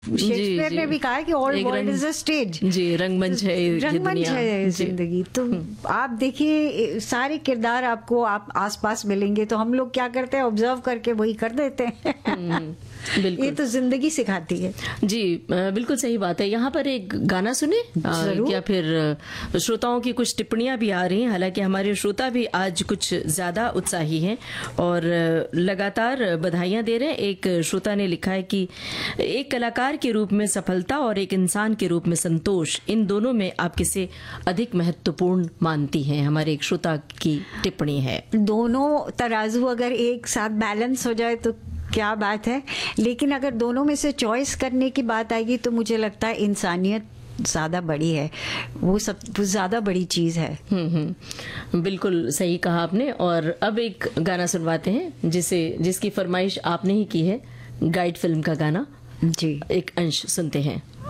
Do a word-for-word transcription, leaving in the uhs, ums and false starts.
Shakespeare ने भी कहा है कि all world is a stage. जी, रंगमंच है ये रंगमंच दुनिया। है जिंदगी। तो आप देखिए सारे किरदार आपको आप आसपास मिलेंगे, तो हम लोग क्या करते हैं, ऑब्जर्व करके वही कर देते हैं। बिल्कुल। ये तो जिंदगी सिखाती है। जी बिल्कुल सही बात है। यहाँ पर एक गाना सुने या फिर श्रोताओं की कुछ टिप्पणियां भी आ रही हैं। हालांकि हमारे श्रोता भी आज कुछ ज्यादा उत्साही हैं और लगातार बधाइयां दे रहे हैं। एक श्रोता ने लिखा है कि एक कलाकार के रूप में सफलता और एक इंसान के रूप में संतोष, इन दोनों में आप किसे अधिक महत्वपूर्ण मानती हैं? हमारे एक श्रोता की टिप्पणी है। दोनों तराजू अगर एक साथ बैलेंस हो जाए तो क्या बात है, लेकिन अगर दोनों में से चॉइस करने की बात आएगी तो मुझे लगता है इंसानियत ज्यादा बड़ी है, वो सब ज्यादा बड़ी चीज है। हम्म हम्म बिल्कुल सही कहा आपने। और अब एक गाना सुनवाते हैं जिसे जिसकी फरमाइश आपने ही की है, गाइड फिल्म का गाना। जी, एक अंश सुनते हैं।